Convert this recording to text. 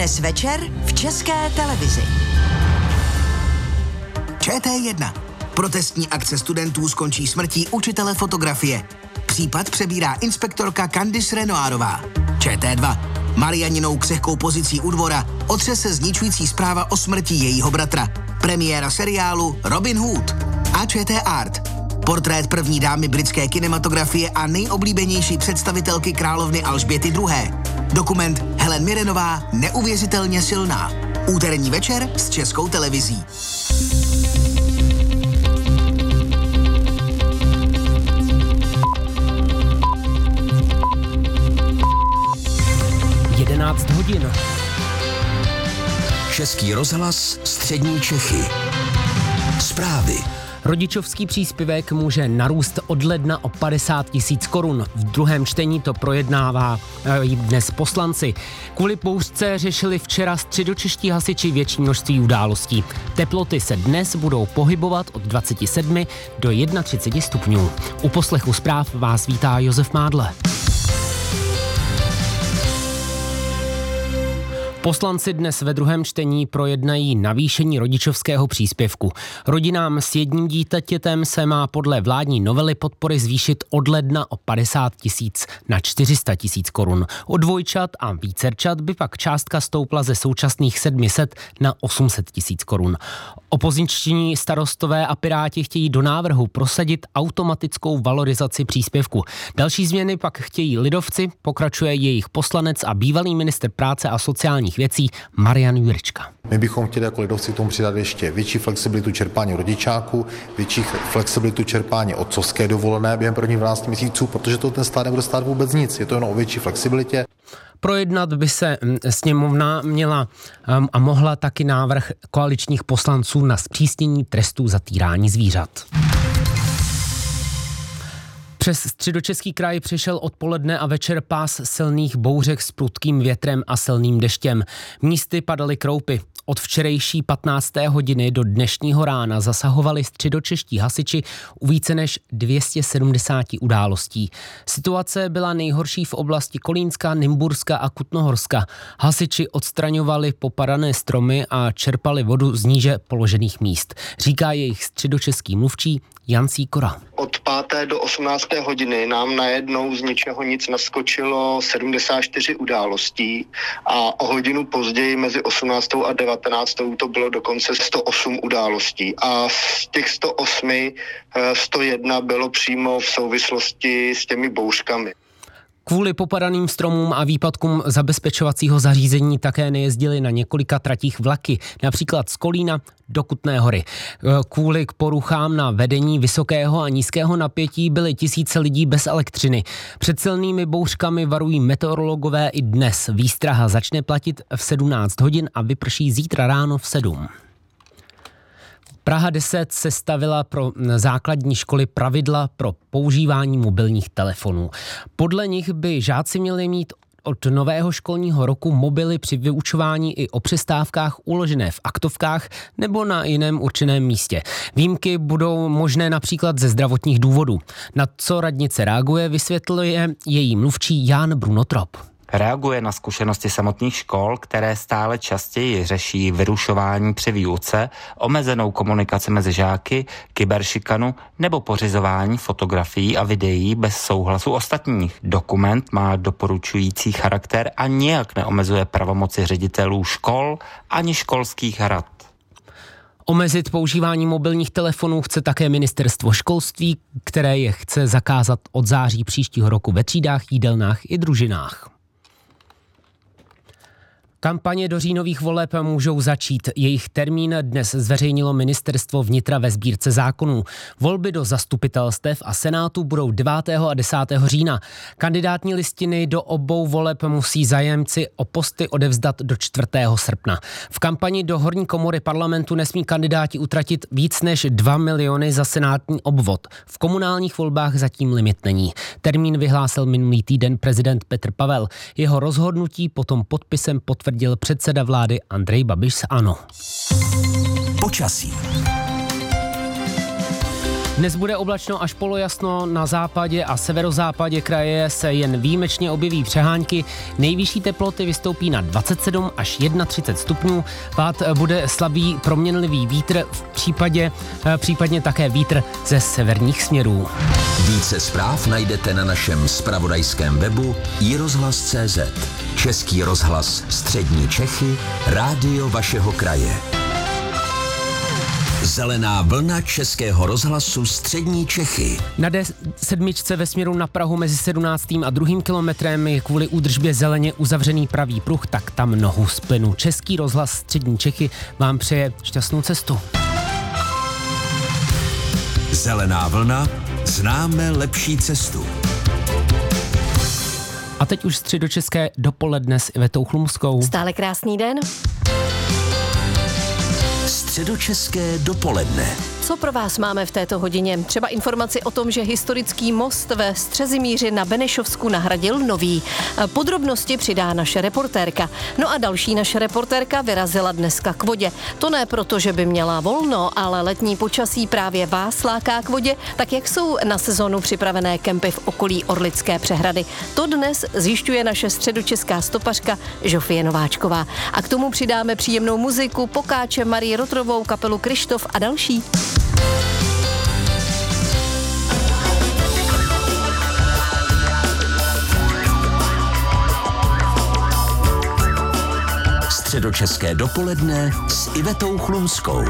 Dnes večer v České televizi. ČT1. Protestní akce studentů skončí smrtí učitele fotografie. Případ přebírá inspektorka Candice Renoirová. ČT2. Marianinou křehkou pozicí u dvora otřese zničující zpráva o smrti jejího bratra. Premiéra seriálu Robin Hood. A ČT Art. Portrét první dámy britské kinematografie a nejoblíbenější představitelky královny Alžběty II. Dokument Helen Mirrenová Neuvěřitelně silná. Úterní večer s Českou televizí. hodin. Český rozhlas, střední Čechy. Zprávy. Rodičovský příspěvek může narůst od ledna o 50 000 korun. V druhém čtení to projednává dnes poslanci. Kvůli bouřce řešili včera středočeští hasiči větší množství událostí. Teploty se dnes budou pohybovat od 27 do 31 stupňů. U poslechu zpráv vás vítá Josef Mádle. Poslanci dnes ve druhém čtení projednají navýšení rodičovského příspěvku. Rodinám s jedním dítětem se má podle vládní novely podpory zvýšit od ledna o 50 000 na 400 000 korun. O dvojčat a vícerčat by pak částka stoupla ze současných 700 na 800 000 korun. Opoziční starostové a piráti chtějí do návrhu prosadit automatickou valorizaci příspěvku. Další změny pak chtějí lidovci, pokračuje jejich poslanec a bývalý ministr práce a sociálních věcí Marian Jurečka. My bychom chtěli jako lidovci k tomu přidat ještě větší flexibilitu čerpání rodičáku, větší flexibilitu čerpání otcovské dovolené během prvních 12 měsíců, protože to ten stát nebude stát vůbec nic. Je to jen o větší flexibilitě. Projednat by se sněmovna měla a mohla taky návrh koaličních poslanců na zpřísnění trestů za týrání zvířat. Přes Středočeský kraj přišel odpoledne a večer pás silných bouřek s prudkým větrem a silným deštěm. Místy padaly kroupy. Od včerejší 15. hodiny do dnešního rána zasahovali středočeští hasiči u více než 270 událostí. Situace byla nejhorší v oblasti Kolínska, Nymburska a Kutnohorska. Hasiči odstraňovali popadané stromy a čerpali vodu z níže položených míst, říká jejich středočeský mluvčí Jan Sýkora. Od 5. do 18. hodiny nám najednou z ničeho nic naskočilo 74 událostí a o hodinu později mezi 18. a 19. to bylo dokonce 108 událostí. A z těch 108 101 bylo přímo v souvislosti s těmi bouřkami. Kvůli popadaným stromům a výpadkům zabezpečovacího zařízení také nejezdily na několika tratích vlaky, například z Kolína do Kutné Hory. Kvůli poruchám na vedení vysokého a nízkého napětí byly tisíce lidí bez elektřiny. Před silnými bouřkami varují meteorologové i dnes. Výstraha začne platit v 17 hodin a vyprší zítra ráno v 7. Praha 10 sestavila pro základní školy pravidla pro používání mobilních telefonů. Podle nich by žáci měli mít od nového školního roku mobily při vyučování i o přestávkách uložené v aktovkách nebo na jiném určeném místě. Výjimky budou možné například ze zdravotních důvodů. Na co radnice reaguje, vysvětluje její mluvčí Jan Brunotrop. Reaguje na zkušenosti samotných škol, které stále častěji řeší vyrušování při výuce, omezenou komunikaci mezi žáky, kyberšikanu nebo pořizování fotografií a videí bez souhlasu ostatních. Dokument má doporučující charakter a nijak neomezuje pravomoci ředitelů škol ani školských rad. Omezit používání mobilních telefonů chce také ministerstvo školství, které je chce zakázat od září příštího roku ve třídách, jídelnách i družinách. Kampaně do říjnových voleb můžou začít. Jejich termín dnes zveřejnilo ministerstvo vnitra ve sbírce zákonů. Volby do zastupitelstev a senátu budou 9. a 10. října. Kandidátní listiny do obou voleb musí zájemci o posty odevzdat do 4. srpna. V kampani do horní komory parlamentu nesmí kandidáti utratit víc než 2 miliony za senátní obvod. V komunálních volbách zatím limit není. Termín vyhlásil minulý týden prezident Petr Pavel. Jeho rozhodnutí potom podpisem potvrdil předseda vlády Andrej Babiš z ANO. Počasí. Dnes bude oblačno až polojasno, na západě a severozápadě kraje se jen výjimečně objeví přehánky. Nejvyšší teploty vystoupí na 27 až 31 stupňů. Pát bude slabý proměnlivý vítr, případně také vítr ze severních směrů. Více zpráv najdete na našem zpravodajském webu iRozhlas.cz. Český rozhlas Střední Čechy, rádio vašeho kraje. Zelená vlna Českého rozhlasu Střední Čechy. Na D7 ve směru na Prahu mezi 17. a 2. kilometrem je kvůli údržbě zeleně uzavřený pravý pruh, tak tam nohu z plynu. Český rozhlas Střední Čechy vám přeje šťastnou cestu. Zelená vlna, známe lepší cestu. A teď už středočeské dopoledne s Ivetou Chlumskou. Stále krásný den. Středočeské dopoledne. Co pro vás máme v této hodině? Třeba informaci o tom, že historický most ve Střezimíři na Benešovsku nahradil nový. Podrobnosti přidá naše reportérka. No a další naše reportérka vyrazila dneska k vodě. To ne proto, že by měla volno, ale letní počasí právě vás láká k vodě, tak jak jsou na sezónu připravené kempy v okolí Orlické přehrady. To dnes zjišťuje naše středočeská stopařka Žofie Nováčková. A k tomu přidáme příjemnou muziku, Pokáče, Marii Rotrovou, kapelu Krištof a další. Středočeské dopoledne s Ivetou Chlumskou.